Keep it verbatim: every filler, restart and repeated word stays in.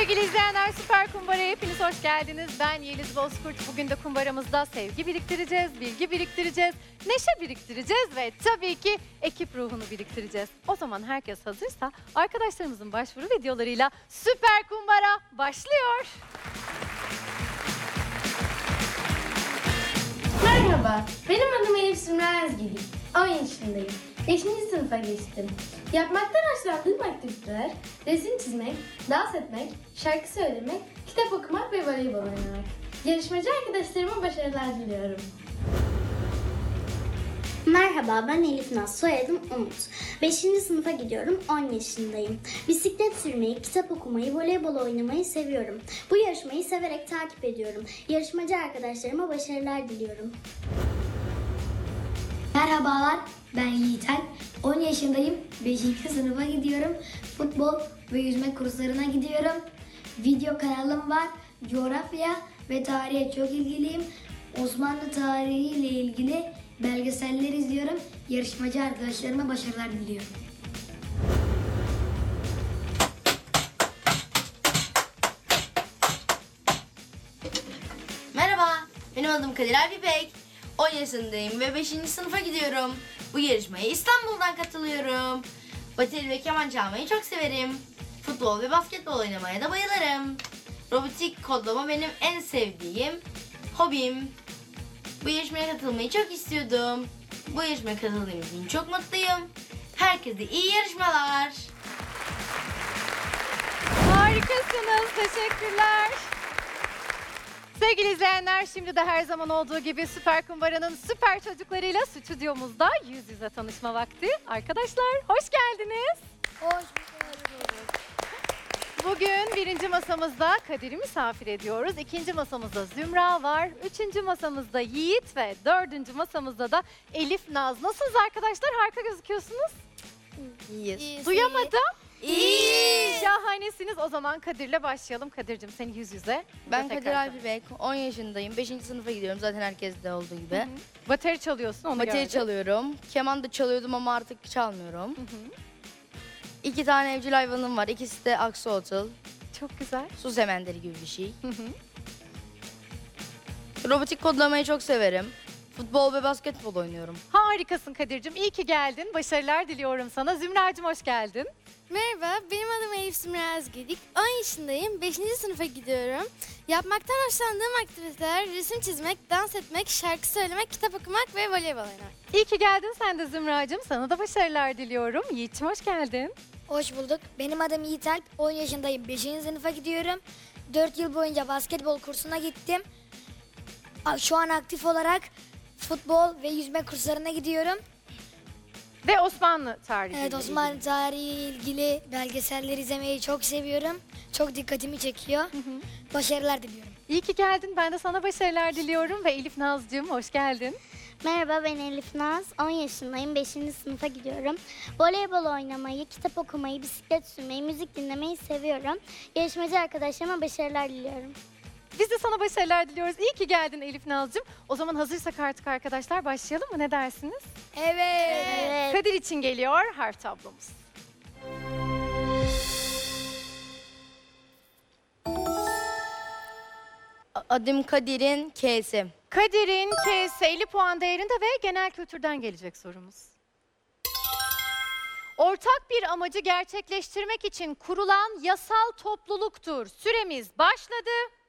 Sevgili izleyenler, Süper Kumbara'ya hepiniz hoş geldiniz. Ben Yeliz Bozkurt. Bugün de kumbaramızda sevgi biriktireceğiz, bilgi biriktireceğiz, neşe biriktireceğiz ve tabii ki ekip ruhunu biriktireceğiz. O zaman herkes hazırsa arkadaşlarımızın başvuru videolarıyla Süper Kumbara başlıyor. Merhaba, benim adım Elif Sümra Özgelik. on yaşındayım. beşinci sınıfa geçtim. Yapmaktan hoşlandığım aktiviteler, resim çizmek, dans etmek, şarkı söylemek, kitap okumak ve voleybol oynamak. Yarışmacı arkadaşlarıma başarılar diliyorum. Merhaba, ben Elif Naz, soyadım Umut. beşinci sınıfa gidiyorum, on yaşındayım. Bisiklet sürmeyi, kitap okumayı, voleybol oynamayı seviyorum. Bu yarışmayı severek takip ediyorum. Yarışmacı arkadaşlarıma başarılar diliyorum. Merhabalar, ben Yiğitel. on yaşındayım, beşinci sınıfa gidiyorum. Futbol ve yüzme kurslarına gidiyorum. Video kanalım var. Coğrafya ve tarihe çok ilgiliyim. Osmanlı tarihi ile ilgili belgeseller izliyorum. Yarışmacı arkadaşlarıma başarılar diliyorum. Merhaba, benim adım Kadir Alpipek. on yaşındayım ve beşinci sınıfa gidiyorum. Bu yarışmaya İstanbul'dan katılıyorum. Bateri ve keman çalmayı çok severim. Futbol ve basketbol oynamaya da bayılırım. Robotik kodlama benim en sevdiğim hobim. Bu yarışmaya katılmayı çok istiyordum. Bu yarışmaya katıldığım için çok mutluyum. Herkese iyi yarışmalar. Harikasınız, teşekkürler. Sevgili izleyenler, şimdi de her zaman olduğu gibi Süper Kumbara'nın süper çocuklarıyla stüdyomuzda yüz yüze tanışma vakti. Arkadaşlar hoş geldiniz. Hoş bulduk. Bugün birinci masamızda Kadir'i misafir ediyoruz. İkinci masamızda Zümra var. Üçüncü masamızda Yiğit ve dördüncü masamızda da Elif Naz. Nasılsınız arkadaşlar? Harika gözüküyorsunuz. İyiyiz. Duyamadım. İyi. Şahanesiniz. O zaman Kadir'le başlayalım. Kadir'cim seni yüz yüze. Ben Tekrar Kadir tanı- Alpipek, on yaşındayım. beşinci sınıfa gidiyorum zaten herkeste olduğu gibi. Hı hı. Bateri çalıyorsun, onu Bateri gördüm. çalıyorum. Keman da çalıyordum ama artık çalmıyorum. Hı hı. İki tane evcil hayvanım var. İkisi de aksolotl. Çok güzel. Su semenderi gibi bir şey. Hı hı. Robotik kodlamayı çok severim. Futbol ve basketbol oynuyorum. Harikasın Kadir'cim. İyi ki geldin. Başarılar diliyorum sana. Zümracığım hoş geldin. Merhaba, benim adım Elif Sümra Özgelik. on yaşındayım, beşinci sınıfa gidiyorum. Yapmaktan hoşlandığım aktiviteler, resim çizmek, dans etmek, şarkı söylemek, kitap okumak ve voleybol oynamak. İyi ki geldin sen de Zümracığım. Sana da başarılar diliyorum. Yiğit'ciğim hoş geldin. Hoş bulduk. Benim adım Yiğitel. on yaşındayım, beşinci sınıfa gidiyorum. dört yıl boyunca basketbol kursuna gittim. A- Şu an aktif olarak futbol ve yüzme kurslarına gidiyorum. Ve Osmanlı tarihi. Evet, Osmanlı tarihi ilgili belgeseller izlemeyi çok seviyorum. Çok dikkatimi çekiyor. Başarılar diliyorum. İyi ki geldin. Ben de sana başarılar diliyorum. Ve Elif Nazcığım hoş geldin. Merhaba, ben Elif Naz, on yaşındayım, beşinci sınıfa gidiyorum. Voleybol oynamayı, kitap okumayı, bisiklet sürmeyi, müzik dinlemeyi seviyorum. Yarışmacı arkadaşlarıma başarılar diliyorum. Biz de sana başarılar diliyoruz. İyi ki geldin Elif Nazcığım. O zaman hazırsak artık arkadaşlar başlayalım mı? Ne dersiniz? Evet. Evet. Kadir için geliyor harf tablomuz. Adım Kadir'in K'si. Kadir'in K'si elli puan değerinde ve genel kültürden gelecek sorumuz. Ortak bir amacı gerçekleştirmek için kurulan yasal topluluktur. Süremiz başladı.